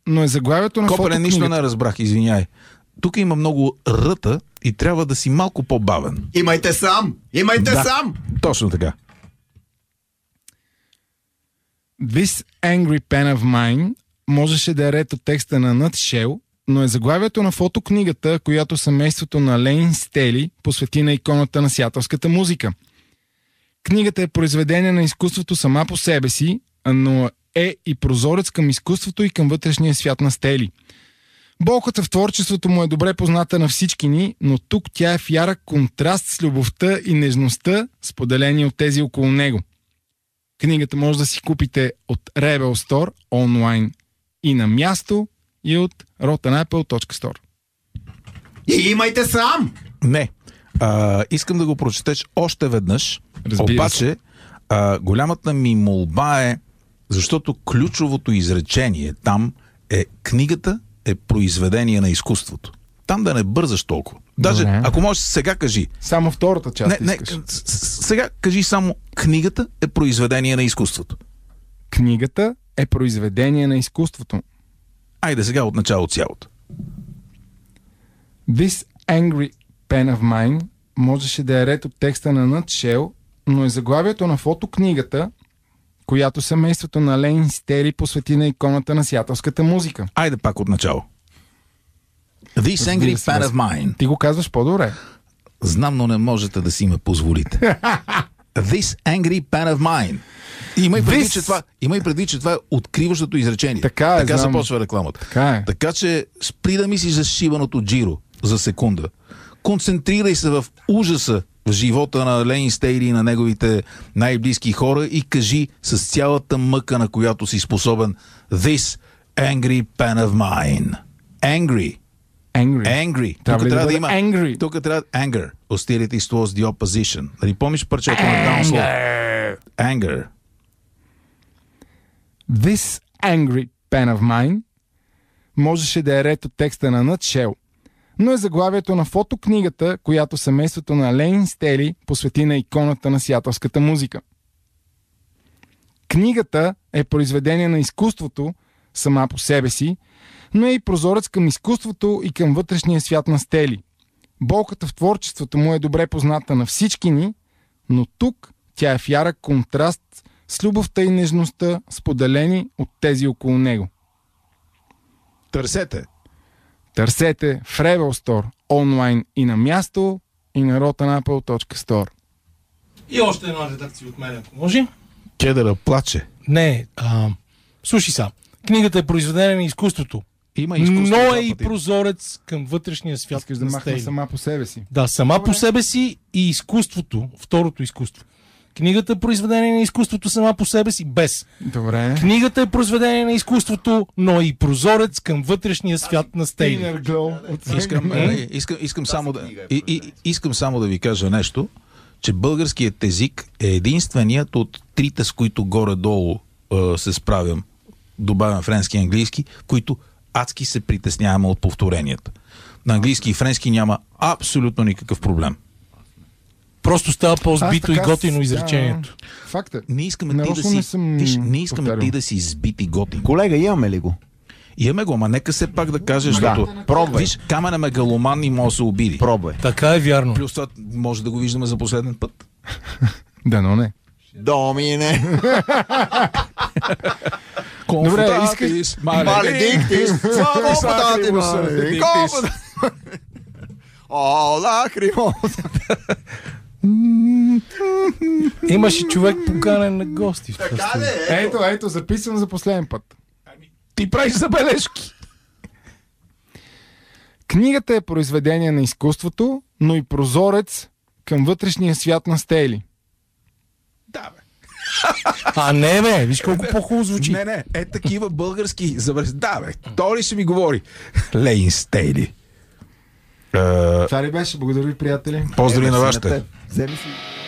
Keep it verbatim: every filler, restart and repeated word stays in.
но е заглавието на Копеле, фотокнигата. нищо не разбрах, извиняй. Тук има много ръта и трябва да си малко по-бавен. Имайте сам! Имайте Да, сам! точно така. This Angry Pen of Mine можеше да е ред от текста на Nutshell, но е заглавието на фотокнигата, която семейството на Лейн Стели посвети на иконата на сиатълската музика. Книгата е произведение на изкуството сама по себе си, но е и прозорец към изкуството и към вътрешния свят на Стели. Болката в творчеството му е добре позната на всички ни, но тук тя е в ярък контраст с любовта и нежността, споделени от тези около него. Книгата може да си купите от Rebel Store онлайн и на място, и от rotten apple точка store. И имайте сам! Не. А, искам да го прочетеш още веднъж. Разбира Обаче, а, голямата ми молба е, защото ключовото изречение там е: книгата е произведение на изкуството. Там да не бързаш толкова. Даже, Добре. ако можеш, сега кажи. Само втората част Не, не, искаш. с- с- сега кажи само: книгата е произведение на изкуството. Книгата е произведение на изкуството. Айде сега от начало цялото. This Angry Pen of Mine можеше да е ред от текста на Nutshell, но е заглавието на фотокнигата, която семейството на Лейн Стели посвети на иконата на сиатълската музика. Айде пак от начало. This angry Разбира се, fan да. of mine. Ти го казваш по-добре. Знам, но не можете да си ме позволите. This angry pen of mine. Имай предвид, This- че това, имай предвид, че това е откриващото изречение. Така е, така знам. започва рекламата. Така е. Така че спри да мислиш за шибаното джиро за секунда. Концентрирай се в ужаса в живота на Лейн Стейли и на неговите най-близки хора и кажи с цялата мъка, на която си способен: This angry pen of mine. Angry. Angry. Angry. Трябва Тук ли да трябва да бъде има angry? Тук трябва anger. Hostility towards the opposition. Нали помниш парчето на Downslaw? Anger. Anger. This Angry Pen of Mine можеше да е ред от текста на Nutshell, но е заглавието на фотокнигата, която семейството на Лейн Стели посвети на иконата на сиатълската музика. Книгата е произведение на изкуството сама по себе си, но е и прозорец към изкуството и към вътрешния свят на Стели. Болката в творчеството му е добре позната на всички ни, но тук тя е в ярък контраст с любовта и нежността, споделени от тези около него. Търсете. Търсете в Rebel Store онлайн и на място, и на rotten apple точка store. И още една редакция от мен, ако може. Кедъра плаче. Не, а, слушай са. Книгата е произведение на изкуството, Има изкуство. но два е и пъти. прозорец към вътрешния свят Искаш да на махна Стейли. сама по себе си. Да, сама Добре. по себе си и изкуството, второто изкуство. Книгата е произведение на изкуството сама по себе си, без. Добре. Книгата е произведение на изкуството, но и прозорец към вътрешния свят на Стейли. Inner glow от Искам, е, искам, искам, само да, и, и, искам само да ви кажа нещо, че българският език е единственият от трите, с които горе-долу е, се справям, добавям френски и английски, в които адски се притесняваме от повторенията. На английски и френски няма абсолютно никакъв проблем. Просто става Аз по-сбито и така готино с- изречението. да, Факт е. Не искаме ти да Нарочно си, не съм виж, не искаме повтарял. ти да си сбит и готин. Колега, имаме ли го? Имаме го, ама нека все пак да кажеш, защото пробвай. виж, Камен е мегаломан и може да се обиди. Пробвай. Така е вярно. Плюс това може да го виждаме за последен път. Да, но не. Домине. Добре, искаш... Маледиктис. Свободата маледиктис. О, лакримоза. Имаше човек поканен на гости. в Така тази ли? Ето, ето, записвам за последен път. Ти правиш забележки. Книгата е произведение на изкуството, но и прозорец към вътрешния свят на Стейли. Да, бе. А не, бе, виж колко по-хубаво звучи. Не, не, е такива български забележки. Да, бе, то ли ще ми говори? Лейн Стейли. Е, Това ли беше? Благодаря ви, приятели. Поздрави Е, на мерси вашите. теб. Вземи си.